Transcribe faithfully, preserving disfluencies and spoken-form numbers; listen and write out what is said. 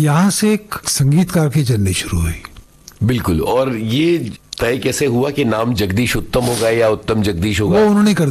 यहाँ से एक संगीतकार की जर्नी शुरू हुई। बिल्कुल। और ये तय कैसे हुआ कि नाम जगदीश उत्तम होगा या उत्तम जगदीश होगा? वो उन्होंने कर